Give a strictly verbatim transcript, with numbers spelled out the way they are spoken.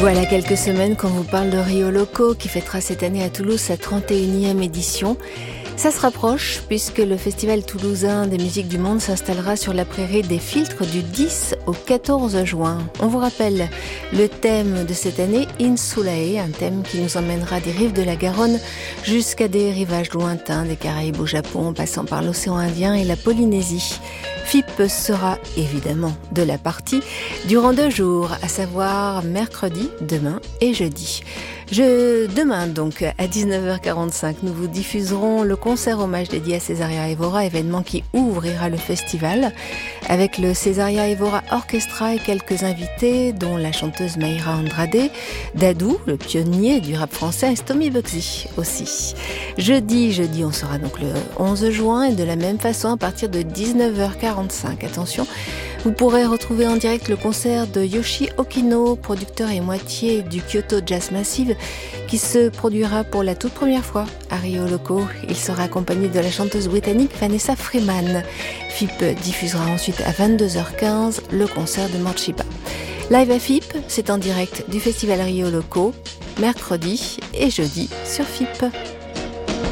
Voilà quelques semaines qu'on vous parle de Rio Loco qui fêtera cette année à Toulouse sa trente et unième édition. Ça se rapproche puisque le Festival toulousain des musiques du monde s'installera sur la prairie des Filtres du dix au quatorze juin. On vous rappelle le thème de cette année, Insulae, un thème qui nous emmènera des rives de la Garonne jusqu'à des rivages lointains des Caraïbes au Japon, en passant par l'océan Indien et la Polynésie. F I P sera évidemment de la partie durant deux jours, à savoir mercredi, demain et jeudi. Je, demain donc à dix-neuf heures quarante-cinq, nous vous diffuserons le concert hommage dédié à Césaria Évora, événement qui ouvrira le festival avec le Césaria Évora Orchestra et quelques invités dont la chanteuse Mayra Andrade, Dadou, le pionnier du rap français, et Stomy Bugsy aussi. Jeudi, jeudi, on sera donc le onze juin et de la même façon à partir de dix-neuf heures quarante-cinq. Attention, vous pourrez retrouver en direct le concert de Yoshi Okino, producteur et moitié du Kyoto Jazz Massive, qui se produira pour la toute première fois à Rio Loco. Il sera accompagné de la chanteuse britannique Vanessa Freeman. F I P diffusera ensuite à vingt-deux heures quinze le concert de Morchiba. Live à F I P, c'est en direct du Festival Rio Loco, mercredi et jeudi sur F I P.